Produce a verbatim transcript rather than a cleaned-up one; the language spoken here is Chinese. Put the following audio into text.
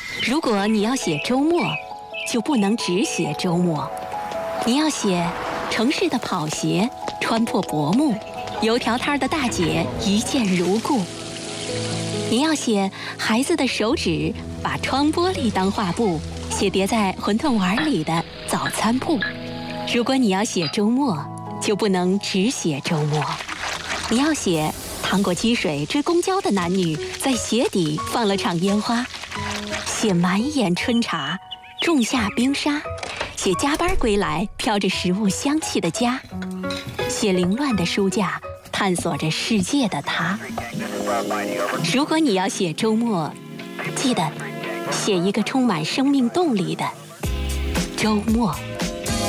如果你要写周末，就不能只写周末，你要写城市的跑鞋穿破薄幕，油条摊的大姐一见如故。你要写孩子的手指把窗玻璃当画布，写叠在馄饨碗里的早餐铺。如果你要写周末，就不能只写周末，你要写趟过积水追公交的男女在鞋底放了场烟花，写满眼春茶种下冰沙，写加班归来飘着食物香气的家，写凌乱的书架探索着世界的他。如果你要写周末，记得写一个充满生命动力的周末。